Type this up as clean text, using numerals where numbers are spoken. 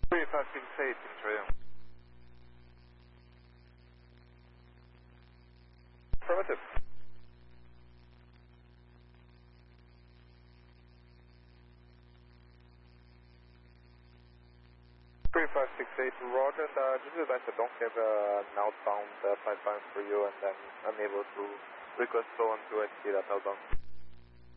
3568 in trail. Affirmative. 3568, roger, and just advise I don't have an outbound pipeline for you, and then unable to request flow onto ST that outbound.